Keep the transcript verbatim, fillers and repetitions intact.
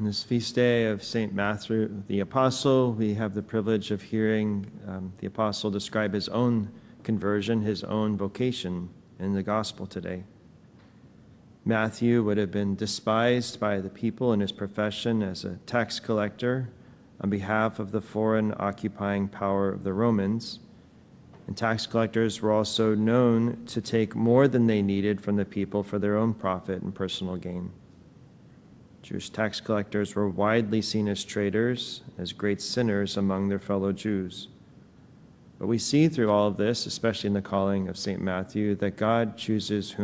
On this feast day of Saint Matthew the Apostle, we have the privilege of hearing um, the Apostle describe his own conversion, his own vocation in the Gospel today. Matthew would have been despised by the people in his profession as a tax collector on behalf of the foreign occupying power of the Romans. And tax collectors were also known to take more than they needed from the people for their own profit and personal gain. Jewish tax collectors were widely seen as traitors, as great sinners among their fellow Jews. But we see through all of this, especially in the calling of Saint Matthew, that God chooses whom